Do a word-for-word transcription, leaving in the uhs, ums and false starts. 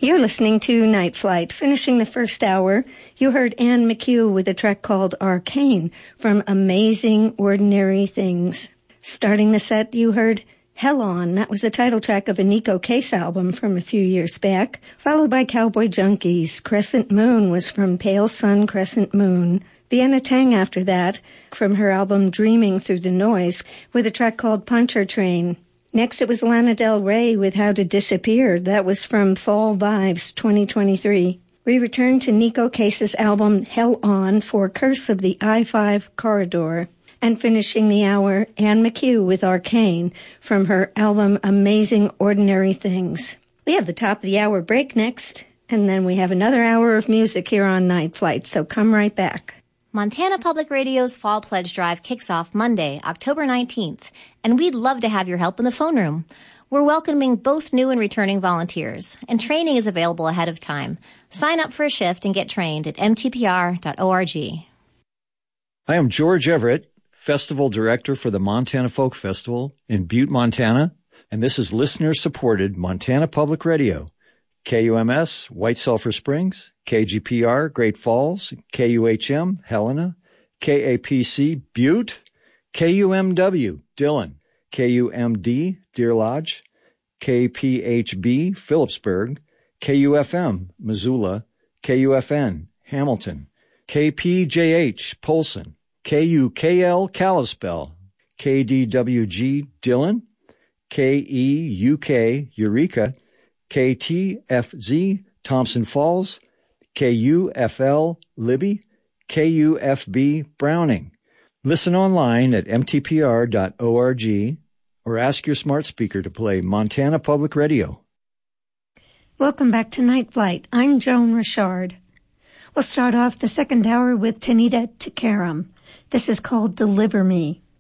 You're listening to Night Flight. Finishing the first hour, you heard Anne McHugh with a track called Arcane from Amazing Ordinary Things. Starting the set, you heard Hell On. That was the title track of a Nico Case album from a few years back, followed by Cowboy Junkies. Crescent Moon was from Pale Sun Crescent Moon. Vienna Tang after that, from her album Dreaming Through the Noise, with a track called Puncher Train. Next, it was Lana Del Rey with How to Disappear. That was from Fall Vibes twenty twenty-three. We return to Nico Case's album Hell On for Curse of the I five Corridor. And finishing the hour, Anne McHugh with Arcane from her album Amazing Ordinary Things. We have the top of the hour break next, and then we have another hour of music here on Night Flight, so come right back. Montana Public Radio's Fall Pledge Drive kicks off Monday, October nineteenth, and we'd love to have your help in the phone room. We're welcoming both new and returning volunteers, and training is available ahead of time. Sign up for a shift and get trained at m t p r dot org. I am George Everett, Festival Director for the Montana Folk Festival in Butte, Montana, and this is listener-supported Montana Public Radio. K U M S, White Sulphur Springs, K G P R, Great Falls, K U H M, Helena, K A P C, Butte, K U M W, Dillon, K U M D, Deer Lodge, K P H B, Phillipsburg, K U F M, Missoula, K U F N, Hamilton, K P J H, Polson, K U K L, Kalispell, K D W G, Dillon, K E U K, Eureka, K T F Z, Thompson Falls, K U F L, Libby, K U F B, Browning. Listen online at m t p r dot org or ask your smart speaker to play Montana Public Radio. Welcome back to Night Flight. I'm Joan Richard. We'll start off the second hour with Tanita Tikaram. This is called Deliver Me.